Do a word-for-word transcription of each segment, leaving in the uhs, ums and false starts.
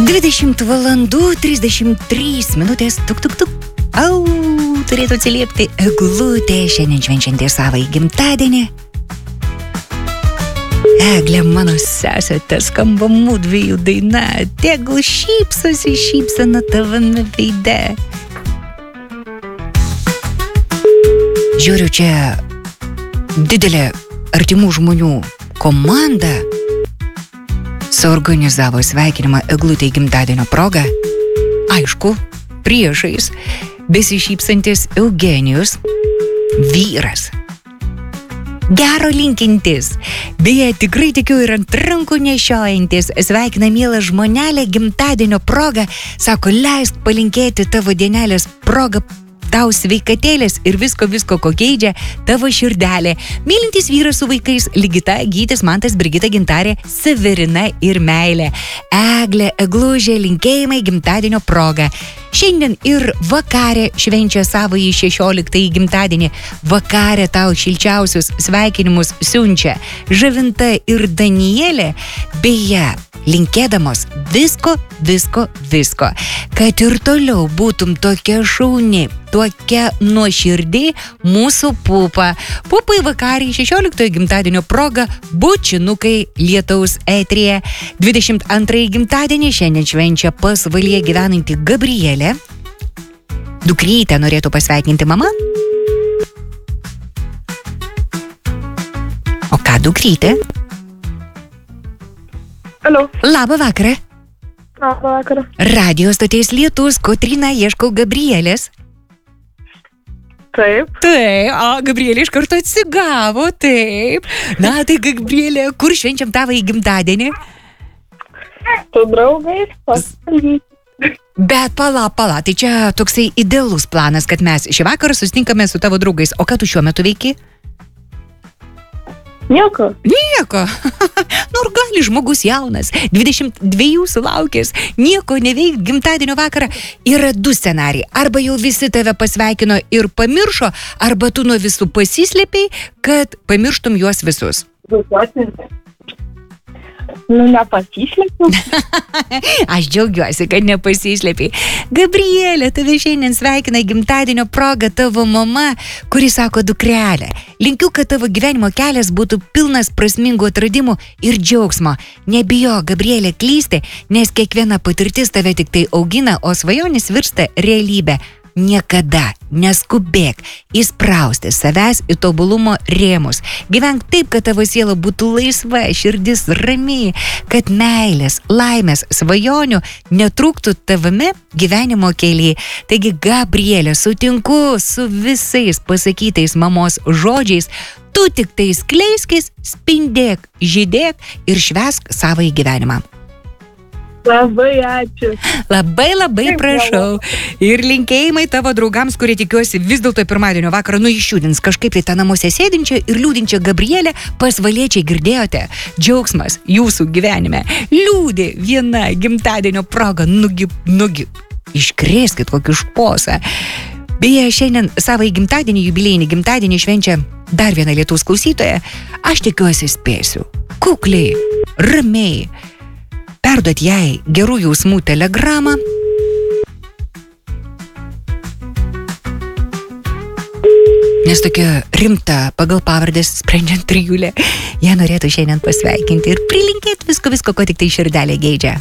dvidešimt valandų trisdešimt trys minutės. Tuk, tuk, tuk. Au, turėtų atsiliepti Eglutė, šiandien švenčiantė savąjį gimtadienį. Eglė, mano sesė, te skamba mudviejų daina. Tegul šypsosi šypsena tavame veide. Žiūriu, čia didelė artimų žmonių komanda suorganizavo sveikinimą Eglutei gimtadienio proga. Aišku, priešais besišypsantis Eugenijus, vyras. Gero linkintis, beje, tikrai tikiu ir ant rankų nešiojantis, sveikina mielą žmonelę gimtadienio proga, sako, leisk palinkėti tavo dienelės progą tau sveikatėlės ir visko, visko, ko geidžia tavo širdelė. Mylintis vyras su vaikais Ligita, Gytis, Mantas, Brigita, Gintarė, Severina ir meilė. Eglė, Eglužė, linkėjimai gimtadienio proga. Šiandien ir vakarė švenčia savąjį šešioliktąjį gimtadienį. Vakarė tau šilčiausius sveikinimus siunčia Žavinta ir Danielė. Beje, linkėdamos visko, visko, visko. Kad ir toliau būtum tokia šauni, tokia nuoširdį mūsų pupa. Pupai vakarį šešioliktojo gimtadienio proga bučinukai lietaus eteryje. dvidešimt antrąjį gimtadienį šiandien švenčia pasvalyje gyvenanti Gabrielė. Dukrytę norėtų pasveikinti mama. O ką dukrytė? Alio. Labą vakarą. Labą vakarą. Radio stoties Lietus, Kotryna, ieškau Gabrielės. Taip. Taip, o Gabrielė iš karto atsigavo, taip. Na, tai Gabrielė, kur švenčiam tavąjį gimtadienį? Tu draugais pasikalbėti. Bet pala, pala, tai čia toksai idealus planas, kad mes šį vakarą susitinkame su tavo draugais. O ką tu šiuo metu veiki? Nieko. Nieko. Nors gali žmogus jaunas, dvidešimt dviejų sulaukęs, nieko neveikt gimtadienio vakarą. Yra du scenarijai. Arba jau visi tave pasveikino ir pamiršo, arba tu nuo visų pasislėpiai, kad pamirštum juos visus. Nu, nepasislėpiu. Aš džiaugiuosi, kad nepasislėpiai. Gabrielė, tave šiandien sveikina gimtadienio proga tavo mama, kuri sako, dukrelė, linkiu, kad tavo gyvenimo kelias būtų pilnas prasmingų atradimų ir džiaugsmo. Nebijo, Gabrielė, klysti, nes kiekviena patirtis tave tik tai augina, o svajonės virsta realybė. Niekada neskubėk įsprausti savęs į tobulumo rėmus. Gyvenk taip, kad tavo siela būtų laisva, širdis rami, kad meilės, laimės, svajonių netrūktų tavame gyvenimo kelyje. Taigi, Gabrielė, sutinku su visais pasakytais mamos žodžiais. Tu tik tai skleiskis, spindėk, žydėk ir švęsk savąjį gyvenimą. Labai ačiū. Labai labai Taip, prašau. Ir linkėjimai tavo draugams, kurie tikiuosi vis dėlto pirmadienio vakarą nuišjudins kažkaip tai tą namuose sėdinčią ir liūdinčią Gabrielę. Pasvaliečiai, girdėjote? Džiaugsmas jūsų gyvenime. Liūdė viena gimtadienio proga. Nugi, nugi, iškrėskit kokį šposą. Beje, šiandien savąjį gimtadienį, jubiliejinį gimtadienį švenčia dar viena Lietuvos klausytoja. Aš tikiuosi spėsiu. Kukliai, ramiai. Perduot jai gerų jausmų telegramą. Nes tokia rimta pagal pavardės sprendžiant trijulė. Ją norėtų šiandien pasveikinti ir prilinkėti visko, visko, ko tik tai širdelė geidžia.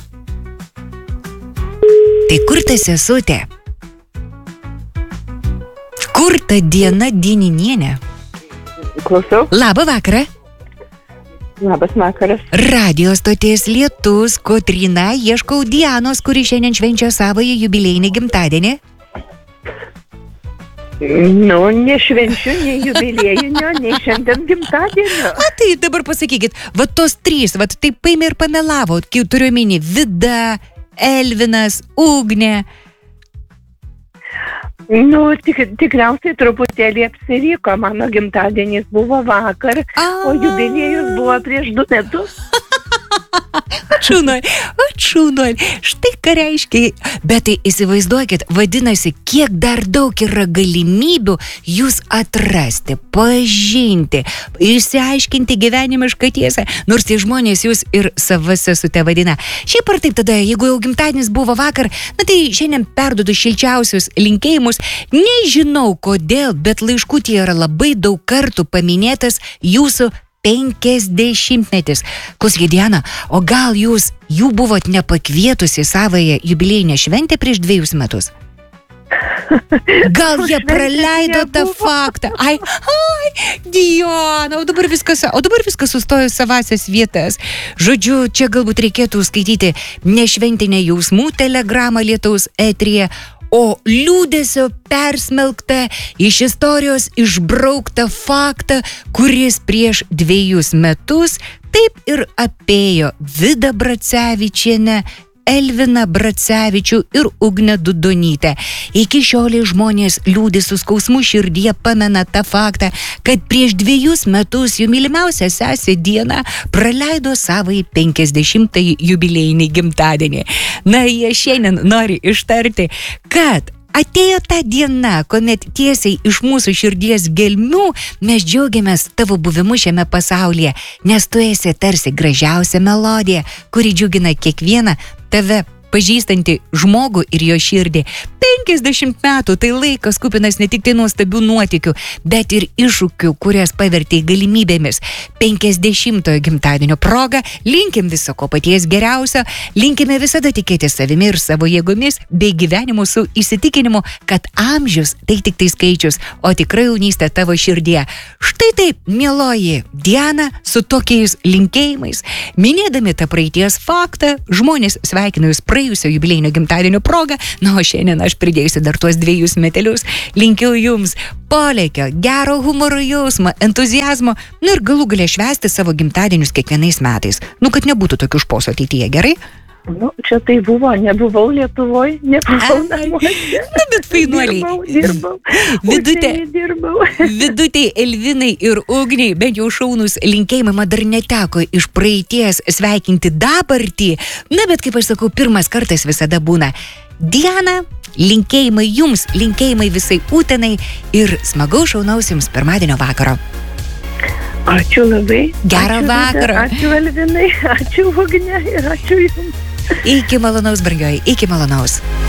Tai kur ta sesutė? Kur ta Diena Dieninienė? Klausau. Labą vakarą. Labas vakaras. Radio stoties Lietus, Kotryna, ieškau Dianos, kuri šiandien švenčia savąjį jubiliejinį gimtadienį. Nu, nešvenčiu nei jubiliejinio, nei šiandien gimtadienio. O tai dabar pasakykit, va tos trys, va taip paėmė ir pamelavo, turiu omeny Vida, Elvinas, Ugnė. Nu, tik, tikriausiai truputėlį apsivyko. Mano gimtadienis buvo vakar, A. o jubiliejus buvo prieš du metus. Ačiūnoj, ačiūnoj. Štai ką reiškia. Bet tai įsivaizduokit, vadinasi, kiek dar daug yra galimybių jūs atrasti, pažinti, išsiaiškinti gyvenimišką tiesą, nors tie žmonės jūs ir savas sesute vadina. Šiaip ar taip tada, jeigu jau gimtadienis buvo vakar, na tai šiandien perduodu šilčiausius linkėjimus. Nežinau kodėl, bet laiškutėje yra labai daug kartų paminėtas jūsų penkiasdešimtmetis. Klausykit, Diana, o gal jūs jų buvot nepakvietusi savąją jubiliejinę šventę prieš dviejus metus? Gal jie praleido tą faktą? Ai, ai, Diana, o dabar viskas, o dabar viskas sustojo savasias vietas. Žodžiu, čia galbūt reikėtų skaityti nešventinę jausmų telegramą lietaus eteryje, o liūdesio persmelktą iš istorijos išbrauktą faktą, kuris prieš dviejus metus taip ir apėjo Vidą Bracevičienę, Elviną Bracevičių ir Ugnę Dudonytę. Iki šiolei žmonės liūdi su skausmu širdyje pamena tą faktą, kad prieš dviejus metus jų mylimiausia sesė Diana praleido savąjį penkiasdešimtąjį jubiliejinį gimtadienį. Na, jie šiandien nori ištarti, kad atėjo ta diena, kuomet tiesiai iš mūsų širdies gelmių mes džiaugiamės tavo buvimu šiame pasaulyje, nes tu esi tarsi gražiausia melodija, kuri džiugina kiekvieną tave pažįstantį žmogų ir jo širdį. penkiasdešimt metų tai laikas kupinas ne tik tai nuostabių nuotykių, bet ir iššūkių, kurias pavertė galimybėmis. penkiasdešimtojo gimtadienio proga linkim viso ko paties geriausio, linkime visada tikėti savimi ir savo jėgomis, bei gyvenimu su įsitikinimu, kad amžius tai tik tai skaičius, o tikrai jaunystė tavo širdie. Štai taip, mieloji Diana, su tokiais linkėjimais, minėdami tą praeities faktą, žmonės sveikina jūs praėjusio jubiliejinio gimtadienio proga, na, o šiandien aš pridėjusi dar tuos dviejus metelius, linkiu jums polėkio, gero humoro jausmo, entuziazmo, nu ir galų galę švęsti savo gimtadienius kiekvienais metais. Nu, kad nebūtų tokių šposų ateityje, gerai? Nu, čia tai buvo, nebuvau Lietuvoje, nebuvau namuose. Na, bet fainuoliai. Dirbau, dirbau. Vidutė, dirbau. vidutė Elvinai ir Ugniai, bent jau šaunus linkėjimai, man dar neteko iš praeities sveikinti dabartį. Na, bet kaip aš sakau, pirmas kartas visada būna. Diana, linkėjimai jums, linkėjimai visai Utenai ir smagaus šaunaus jums pirmadienio vakaro. Ačiū labai. Gerą ačiū vakarą. Vida, ačiū Elvinai, ačiū Ugne ir ačiū jums. Iki malonaus, brangioji, iki malonaus.